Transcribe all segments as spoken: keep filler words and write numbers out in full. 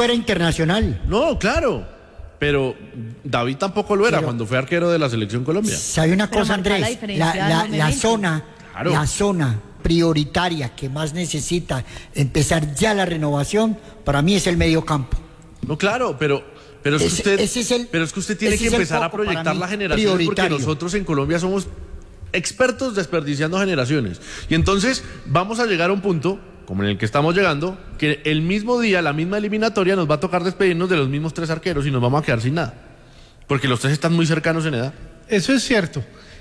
fuera internacional. No, claro. Pero David tampoco lo era pero, cuando fue arquero de la Selección Colombia. ¿Sabe una pero cosa, Andrés? La, la, la, la zona, claro. la zona prioritaria que más necesita empezar ya la renovación, para mí es el medio campo. No, claro, pero, pero, es, que usted, ese es el, pero es que usted tiene que empezar a proyectar la generación, porque nosotros en Colombia somos expertos desperdiciando generaciones. Y entonces vamos a llegar a un punto, como en el que estamos llegando, que el mismo día, la misma eliminatoria, nos va a tocar despedirnos de los mismos tres arqueros y nos vamos a quedar sin nada. Porque los tres están muy cercanos en edad. Eso es cierto.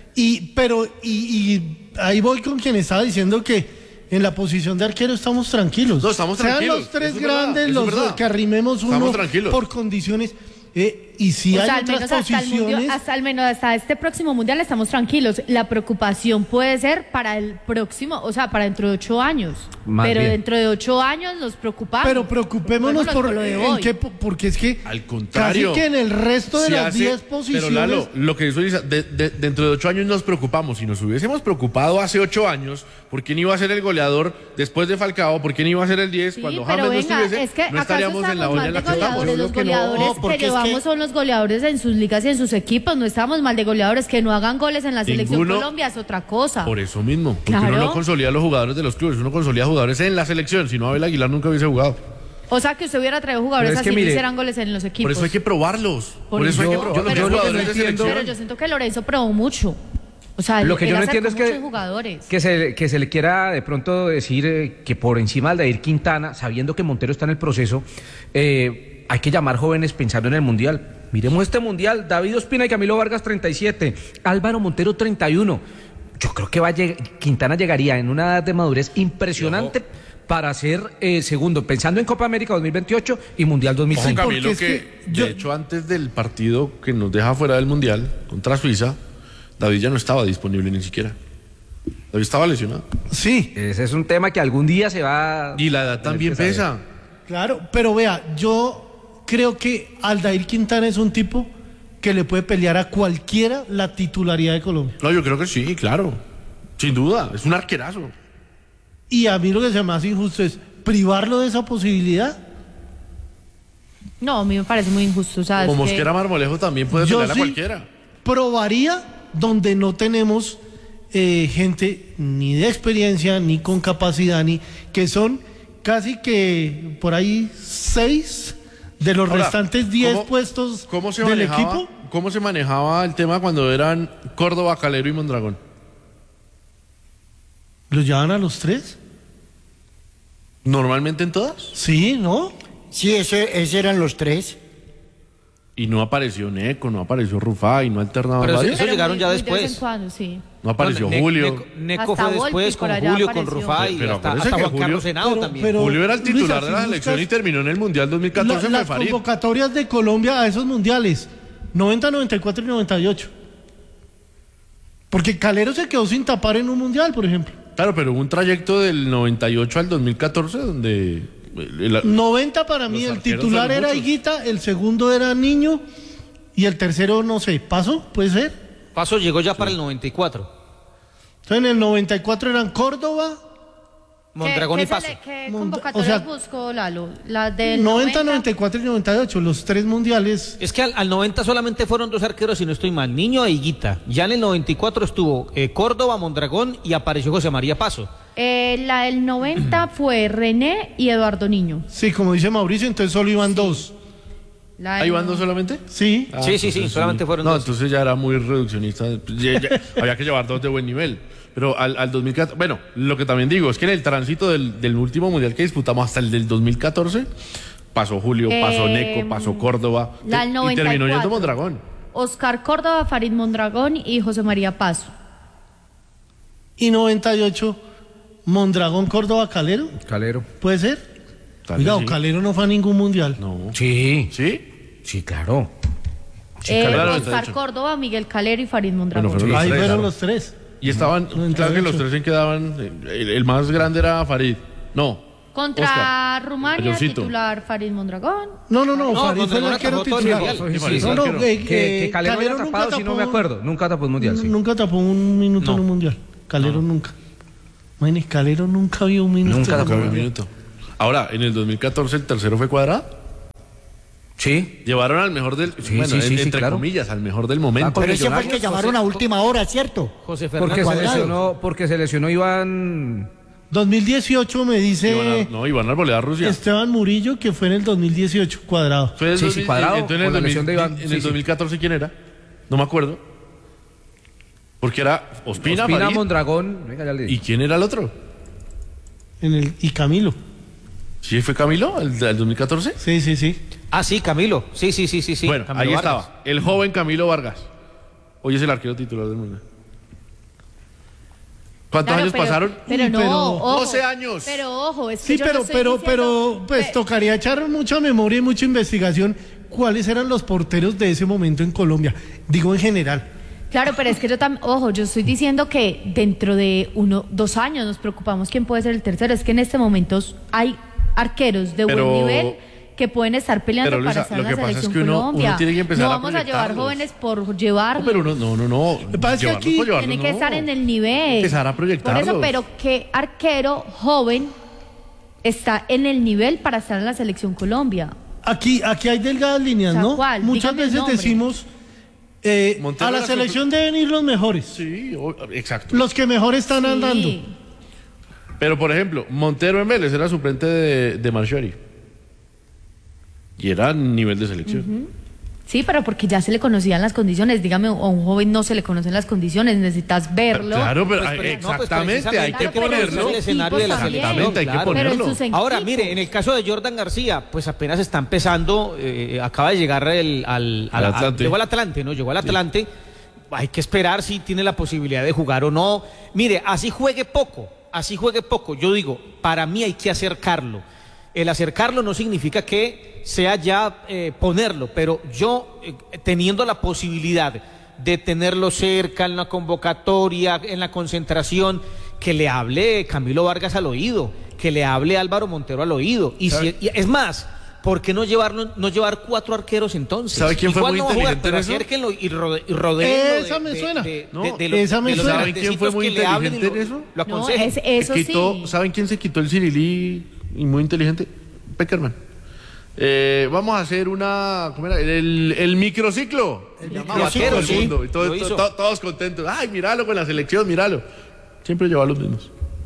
Y, pero, y, y ahí voy con quien estaba diciendo que en la posición de arquero estamos tranquilos. No, estamos tranquilos. Sean los tres grandes, los que arrimemos uno por condiciones. Eh, y si o hay sea, otras al menos posiciones... hasta, el mundial, hasta al menos hasta este próximo mundial estamos tranquilos. La preocupación puede ser para el próximo, o sea, para dentro de ocho años. Más pero bien. Dentro de ocho años nos preocupamos. Pero preocupémonos por, por lo de hoy. Qué, porque es que al contrario, casi que en el resto de si las diez posiciones... Pero Lalo, lo que dice de, de, dentro de ocho años nos preocupamos. Si nos hubiésemos preocupado hace ocho años, ¿por quién iba a ser el goleador después de Falcao? ¿Por quién iba a ser el diez? Sí, cuando James no estuviese, es que no estaríamos en la olla en la que estamos. Los goleadores que, no, que llevamos es que... son los goleadores en sus ligas y en sus equipos, no estamos mal de goleadores. Que no hagan goles en la selección Ninguno, Colombia es otra cosa. Por eso mismo, porque claro. uno no consolida a los jugadores de los clubes, uno consolida jugadores en la selección. Si no, Abel Aguilar nunca hubiese jugado. O sea, que usted hubiera traído jugadores así que hicieran goles en los equipos. Por eso hay que probarlos. Por, por eso yo, hay que probarlos. Yo, yo, pero, yo, no entiendo, pero yo siento que Lorenzo probó mucho. O sea, lo que yo no entiendo es que, jugadores. que, se, que se le quiera de pronto decir eh, que por encima de Aldair Quintana, sabiendo que Montero está en el proceso, eh, hay que llamar jóvenes pensando en el Mundial. Miremos este Mundial: David Ospina y Camilo Vargas treinta y siete, Álvaro Montero treinta y uno. Yo creo que va a lleg- Quintana llegaría en una edad de madurez impresionante Ojo. para ser eh, segundo, pensando en Copa América dos mil veintiocho y Mundial dos mil cinco. Ojo, Camilo, que, que yo... de hecho antes del partido que nos deja fuera del Mundial contra Suiza, David ya no estaba disponible ni siquiera. David estaba lesionado. Sí. Ese es un tema que algún día se va... Y la edad también pesa. Claro, pero vea, yo creo que Aldair Quintana es un tipo que le puede pelear a cualquiera la titularidad de Colombia. No, yo creo que sí, claro. Sin duda, es un arquerazo. Y a mí lo que se me hace injusto es privarlo de esa posibilidad. No, a mí me parece muy injusto. ¿Sabes? Como que... Mosquera Marmolejo también puede pelear sí a cualquiera. Probaría donde no tenemos eh, gente ni de experiencia, ni con capacidad, ni que son casi que por ahí seis de los Ahora, restantes diez puestos ¿cómo se del manejaba, equipo. ¿Cómo se manejaba el tema cuando eran Córdoba, Calero y Mondragón? ¿Los llevaban a los tres? ¿Normalmente en todas? Sí, ¿no? Sí, ese, ese eran los tres. Y no apareció Neco, no apareció Rufá y no alternaban Pero varios. eso Pero llegaron muy, ya muy después. De vez en cuando, sí. No apareció no, Julio. Neco, Neco hasta fue después Volpi con allá Julio, apareció. con Rufá y pero hasta, hasta hasta Juan Julio, Carlos Henao pero, también. pero, Julio era el titular Luisa, de la si selección buscas, y terminó en el Mundial dos mil catorce. La, fue Farid. Las convocatorias de Colombia a esos mundiales, noventa, noventa y cuatro y noventa y ocho. Porque Calero se quedó sin tapar en un mundial, por ejemplo. Claro, pero hubo un trayecto del noventa y ocho al dos mil catorce donde... El, el, noventa para mí, el titular era muchos. Higuita, el segundo era Niño y el tercero, no sé, ¿Paso? ¿Puede ser? Paso llegó ya sí. para el noventa y cuatro. Entonces en el noventa y cuatro eran Córdoba, Mondragón ¿Qué, y Paso. ¿Qué convocatorias o sea, buscó Lalo? La del noventa, noventa y cuatro y noventa y ocho, los tres mundiales. Es que al, al noventa solamente fueron dos arqueros, si no estoy mal, Niño e Higuita. Ya en el noventa y cuatro estuvo eh, Córdoba, Mondragón y apareció José María Paso. Eh, la del noventa fue René y Eduardo Niño. Sí, como dice Mauricio, entonces solo iban sí. dos. ¿Ahí van dos solamente? Sí. Ah, sí, sí, sí, solamente fueron no, dos. No, entonces ya era muy reduccionista. Ya, ya, había que llevar dos de buen nivel. Pero al, al dos mil catorce, bueno, lo que también digo es que en el tránsito del, del último mundial que disputamos hasta el del dos mil catorce, pasó Julio, eh, pasó Neco, pasó Córdoba la te, y terminó yendo Mondragón. Oscar Córdoba, Farid Mondragón y José María Paso. Y noventa y ocho, Mondragón, Córdoba, Calero. Calero. ¿Puede ser? Oiga, sí. Calero no fue a ningún mundial. No. Sí. ¿Sí? Sí, claro. Sí, eh, claro Oscar Córdoba, Miguel Calero y Farid Mondragón. Bueno, fueron Ahí tres, fueron claro. los tres. Y estaban, no, claro que los tres en quedaban, el, el más grande era Farid. No. Contra Oscar. Rumania, Mayorcito. Titular Farid Mondragón. No, no, no, no Farid fue el arquero titular. Sí, sí, sí. No, no, eh, que, que eh, Calero, Calero había tapado, tapó, si no me acuerdo. Nunca tapó un mundial, sí. Nunca tapó un minuto no. en un mundial. Calero no. nunca. Imagínese, Calero nunca vio un minuto. Nunca tapó un minuto. Ahora, en el dos mil catorce el tercero fue Cuadrado. Sí. Llevaron al mejor del... Sí, bueno, sí, sí, en, sí, entre claro. comillas, al mejor del momento. Pero ese fue el que llamaron a última hora, ¿cierto? José Fernando Porque se Cuadrado. lesionó, porque se lesionó Iván... dos mil dieciocho me dice Iván, no, Iván Arboleda Rusia. Esteban Murillo que fue en el dos mil dieciocho, Cuadrado. Fue el Sí, dos sí, mil, Cuadrado, entonces en el, con la dos mil, lesión de Iván. en Sí, el sí. dos mil catorce, ¿quién era? No me acuerdo. Porque era Ospina, Ospina, Farid, Mondragón. Venga, ya le ¿y digo. quién era el otro? En el, y Camilo. ¿Sí fue Camilo, el del dos mil catorce? Sí, sí, sí. Ah, sí, Camilo. Sí, sí, sí, sí, sí. Bueno, Camilo ahí Vargas. estaba, el joven Camilo Vargas. Hoy es el arquero titular del mundo. ¿Cuántos Claro, años pero- pasaron? Pero Uy, no, pero- ojo, doce años. Pero ojo, es que Sí, yo no pero, estoy pero, diciendo- pero, pues Pe- tocaría echar mucha memoria y mucha investigación. ¿Cuáles eran los porteros de ese momento en Colombia? Digo en general. Claro, pero es que yo también, ojo, yo estoy diciendo que dentro de uno, dos años nos preocupamos quién puede ser el tercero. Es que en este momento hay arqueros de Pero- buen nivel que pueden estar peleando Pero, Luisa, para estar en lo la que pasa es selección que uno- Colombia. uno tiene que empezar no a vamos a llevar proyectarlos. jóvenes por llevarlos. No, pero uno, no, no, no. que pasa es que Llevarlos aquí por llevarlos, Tiene que no. estar en el nivel. Empezar a proyectarlos. Por eso, pero ¿qué arquero joven está en el nivel para estar en la selección Colombia? Aquí, aquí hay delgadas líneas, O sea, ¿no? ¿cuál? Muchas Dígame el veces nombre. decimos, eh, Montero a la era selección deben ir los mejores. Sí, o- exacto. Los que mejor están Sí. andando. Pero, por ejemplo, Montero en Vélez era suplente de, de Marchori. Y era nivel de selección. Sí, pero porque ya se le conocían las condiciones. Dígame, a un joven no se le conocen las condiciones, necesitas verlo. Claro, pero Pues, ay, pero- no, pues, exactamente, hay que precisamente Claro, pero ponerlo. el escenario de la equipos selección. Exactamente, hay que claro. ponerlo. Pero en sus Ahora, equipos. mire, en el caso de Jordan García, pues apenas está empezando, eh, acaba de llegar el, al, Al al- Atlante. llegó al Atlante, ¿no? Llegó al Atlante. Hay que esperar si tiene la posibilidad de jugar o no. Mire, así juegue poco, así juegue poco. Yo digo, para mí hay que acercarlo. El acercarlo no significa que sea ya eh, ponerlo, pero yo eh, teniendo la posibilidad de tenerlo cerca en la convocatoria, en la concentración, que le hable Camilo Vargas al oído, que le hable Álvaro Montero al oído. Y, si, y es más, ¿por qué no llevarlo, no llevar cuatro arqueros entonces? ¿Sabe quién fue Igual muy no va a jugar, inteligente en pero eso? acérquenlo y, rode, y rodéenlo Esa me suena. No, los- esa me de los suena. ¿Saben quién fue grandecitos muy que le hablen y inteligente lo- en eso? Lo No, aconsejen. es- eso Se quitó- sí. ¿Saben quién se quitó el cirilí y muy inteligente? Peckerman. Eh, vamos a hacer una. ¿Cómo era? El, el microciclo. El Llamaba a microciclo, todo el sí. mundo. Y todo- Lo hizo. to- to- todos contentos. Ay, míralo con la selección, míralo. Siempre lleva a los mismos.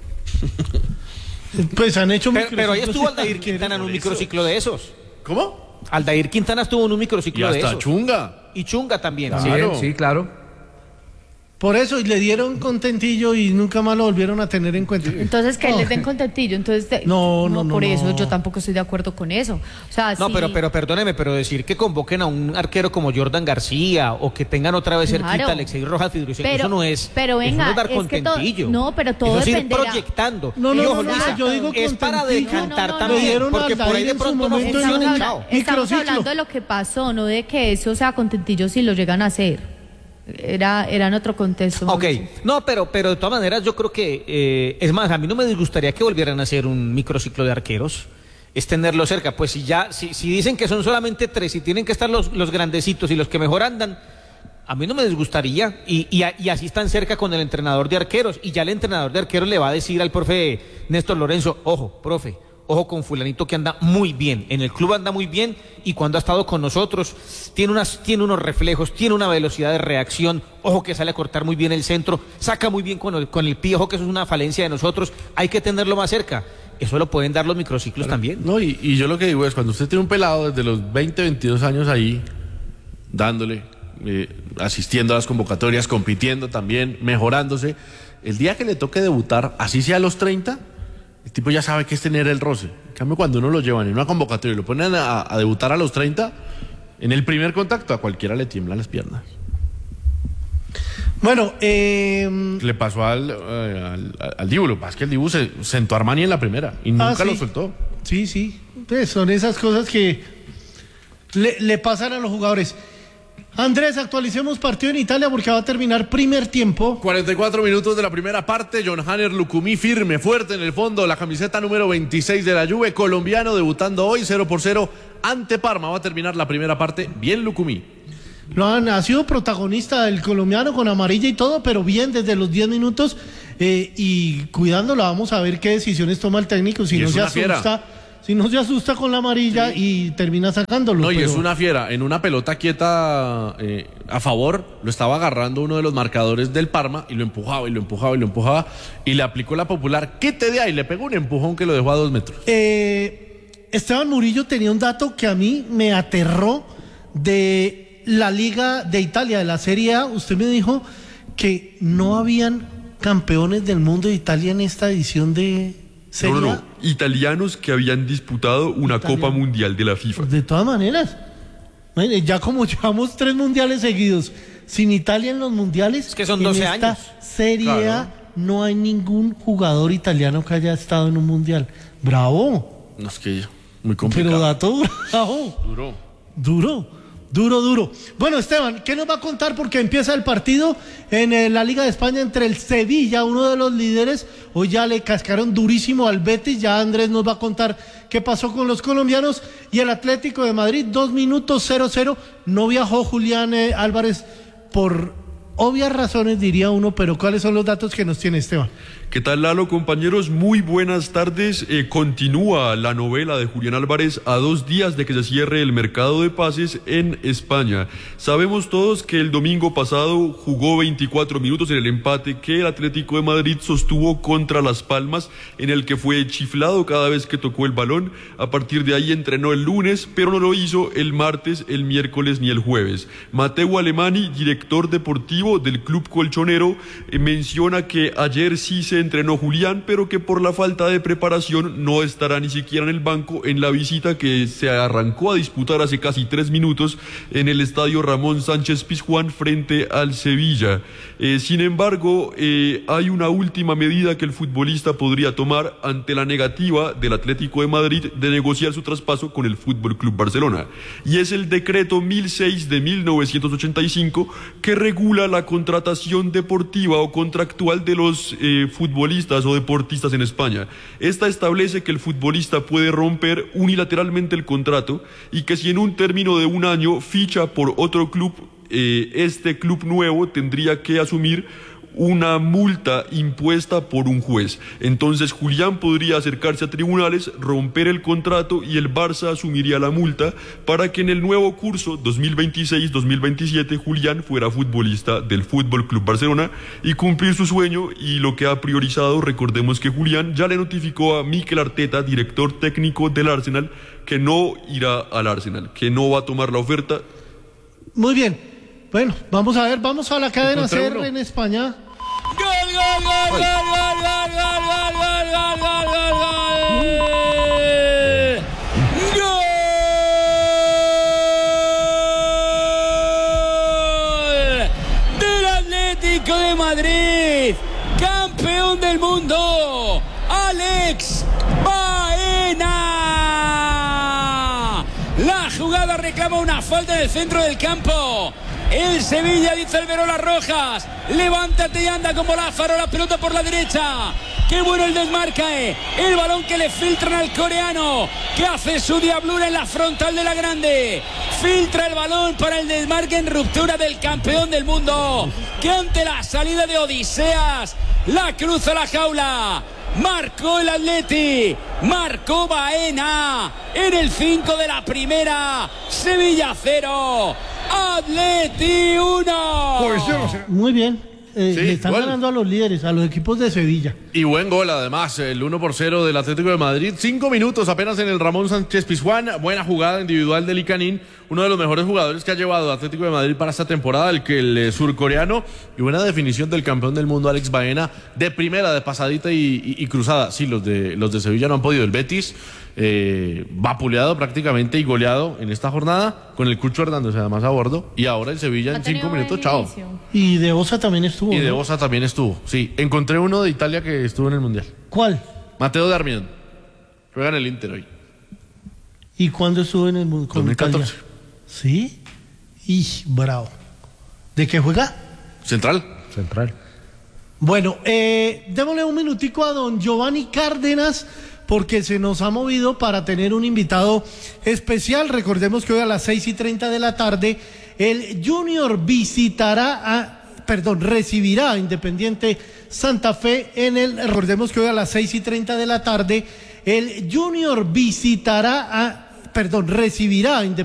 Pues han hecho Pero, pero ahí microciclos estuvo y Aldair arqueros. Quintana en un microciclo de esos. ¿Cómo? Aldair Quintana estuvo en un Y microciclo de hasta esos. Chunga. Y Chunga también. Sí, Claro. sí, claro. Por eso, y le dieron contentillo y nunca más lo volvieron a tener en cuenta. Entonces, que Oh. les den contentillo. Entonces, de- No, no, no, Por no. eso yo tampoco estoy de acuerdo con eso. O sea, No, sí- pero, pero perdóneme, pero decir que convoquen a un arquero como Jordan García o que tengan otra vez Claro. cerquita a Alexei Rojas Fidrucén, Pero- eso no es. pero eso venga, no es dar es que todo- contentillo. no, pero todo eso es ir dependerá. proyectando. No, no, Y no, ojo, no, Luisa, yo digo es para contentillo. decantar No, no, no, también, Le dieron porque a por ahí Aldair de en su pronto no momento y Estamos, funciona, un- chao. habla- estamos Microciclo. hablando de lo que pasó, no de que eso sea contentillo si lo llegan a hacer. Era, era en otro contexto. Ok, Mauricio. no, pero, pero de todas maneras yo creo que, eh, es más, a mí no me disgustaría que volvieran a hacer un microciclo de arqueros, es tenerlo cerca, pues si ya, si, si dicen que son solamente tres y tienen que estar los, los grandecitos y los que mejor andan, a mí no me disgustaría, y, y, a- y así están cerca con el entrenador de arqueros, y ya el entrenador de arqueros le va a decir al profe Néstor Lorenzo, ojo, profe, ojo con fulanito que anda muy bien, en el club anda muy bien, y cuando ha estado con nosotros, tiene, unas, tiene unos reflejos, tiene una velocidad de reacción, ojo que sale a cortar muy bien el centro, saca muy bien con el, con el pie, ojo que eso es una falencia de nosotros, hay que tenerlo más cerca. Eso lo pueden dar los microciclos también. No, y, y yo lo que digo es, cuando usted tiene un pelado desde los veinte, veintidós años ahí, dándole, eh, asistiendo a las convocatorias, compitiendo también, mejorándose, el día que le toque debutar, así sea a los treinta, el tipo ya sabe que es tener el roce. En cambio, cuando uno lo llevan en una convocatoria y lo ponen a, a debutar a los treinta, en el primer contacto a cualquiera le tiemblan las piernas. Bueno, eh, Le pasó al, eh, al, al Dibu, lo que pasa es que el Dibu se sentó a Armani en la primera y nunca ah, sí. lo soltó. Sí, sí. Pues son esas cosas que le, le pasan a los jugadores. Andrés, actualicemos partido en Italia porque va a terminar primer tiempo. cuarenta y cuatro minutos de la primera parte, John Hanner Lucumí firme, fuerte en el fondo, la camiseta número veintiséis de la Juve, colombiano debutando hoy cero por cero ante Parma. Va a terminar la primera parte, bien Lucumí. Lo han, ha sido protagonista el colombiano con amarilla y todo, pero bien desde los diez minutos eh, y cuidándolo. Vamos a ver qué decisiones toma el técnico, si Y no es se una fiera. asusta. si no se asusta con la amarilla sí. y termina sacándolo. No, y pero... es una fiera. En una pelota quieta eh, a favor, lo estaba agarrando uno de los marcadores del Parma y lo empujaba y lo empujaba y lo empujaba y le aplicó la popular. Quite de ahí, le pegó un empujón que lo dejó a dos metros. Eh, Esteban Murillo tenía un dato que a mí me aterró de la Liga de Italia, de la Serie A. Usted me dijo que no habían campeones del mundo de Italia en esta edición de Serie A. No, no, no, italianos que habían disputado una Italiano. Copa Mundial de la FIFA. De todas maneras, ya como llevamos tres mundiales seguidos sin Italia en los mundiales, es que son doce en esta años. Serie A claro. no hay ningún jugador italiano que haya estado en un mundial. ¡Bravo! No, es que muy complicado. Pero dato bravo. Duro. Duro. Duro, duro. Bueno, Esteban, ¿qué nos va a contar? Porque empieza el partido en eh, la Liga de España entre el Sevilla, uno de los líderes. Hoy ya le cascaron durísimo al Betis. Ya Andrés nos va a contar qué pasó con los colombianos. Y el Atlético de Madrid, dos minutos cero cero. No viajó Julián eh, Álvarez por obvias razones, diría uno, pero ¿cuáles son los datos que nos tiene Esteban? ¿Qué tal, Lalo, compañeros? Muy buenas tardes. Eh, continúa la novela de Julián Álvarez a dos días de que se cierre el mercado de pases en España. Sabemos todos que el domingo pasado jugó veinticuatro minutos en el empate que el Atlético de Madrid sostuvo contra Las Palmas, en el que fue chiflado cada vez que tocó el balón. A partir de ahí entrenó el lunes, pero no lo hizo el martes, el miércoles ni el jueves. Mateo Alemani, director deportivo del club colchonero, eh, menciona que ayer sí se entrenó Julián, pero que por la falta de preparación no estará ni siquiera en el banco en la visita que se arrancó a disputar hace casi tres minutos en el estadio Ramón Sánchez Pizjuán frente al Sevilla. Eh, sin embargo, eh, hay una última medida que el futbolista podría tomar ante la negativa del Atlético de Madrid de negociar su traspaso con el Fútbol Club Barcelona, y es el decreto mil seis de mil novecientos ochenta y cinco que regula la contratación deportiva o contractual de los eh, futbolistas o deportistas en España. Esta establece que el futbolista puede romper unilateralmente el contrato y que si en un término de un año ficha por otro club, eh, este club nuevo tendría que asumir una multa impuesta por un juez. Entonces Julián podría acercarse a tribunales, romper el contrato y el Barça asumiría la multa para que en el nuevo curso dos mil veintiséis dos mil veintisiete Julián fuera futbolista del Fútbol Club Barcelona y cumplir su sueño y lo que ha priorizado. Recordemos que Julián ya le notificó a Mikel Arteta, director técnico del Arsenal, que no irá al Arsenal, que no va a tomar la oferta. Muy bien. Bueno, vamos a ver, vamos a la cadena C R en España. ¡Gol, gol, gol, gol, gol, gol, gol, gol, gol, gol, gol, gol! ¡Gol! Del Atlético de Madrid, campeón del mundo, Alex Baena. La jugada reclama una falta en el centro del campo. El Sevilla, dice el Verolas Rojas, levántate y anda como Lázaro, la pelota por la derecha. Qué bueno el desmarque, el balón que le filtran al coreano, que hace su diablura en la frontal de la grande. Filtra el balón para el desmarque en ruptura del campeón del mundo, que ante la salida de Odiseas la cruza la jaula. Marcó el Atleti, marcó Baena en el cinco de la primera. Sevilla cero, Atleti uno. Muy bien, eh, sí, le están gol. ganando a los líderes, a los equipos de Sevilla. Y buen gol además, el uno por cero del Atlético de Madrid. Cinco minutos apenas en el Ramón Sánchez Pizjuán. Buena jugada individual de Licanín, uno de los mejores jugadores que ha llevado Atlético de Madrid para esta temporada, el que el surcoreano. Y buena definición del campeón del mundo Alex Baena, de primera, de pasadita y, y, y cruzada. Sí, los de, los de Sevilla no han podido. El Betis eh, vapuleado prácticamente y goleado en esta jornada, con el Cucho Hernández además a bordo. Y ahora el Sevilla en cinco minutos, chao. Y De Osa también estuvo. Y De ¿no? Osa también estuvo, sí. Encontré uno de Italia que estuvo en el Mundial. ¿Cuál? Mateo Darmian. Juega en el Inter hoy. ¿Y cuándo estuvo en el Mundial? dos mil catorce. ¿Sí? Y bravo. ¿De qué juega? Central. Central. Bueno, eh, démosle un minutico a don Giovanni Cárdenas, porque se nos ha movido para tener un invitado especial. Recordemos que hoy a las seis y treinta de la tarde el Junior visitará a, perdón, recibirá a Independiente Santa Fe en el, recordemos que hoy a las seis y treinta de la tarde El Junior visitará a, perdón, recibirá a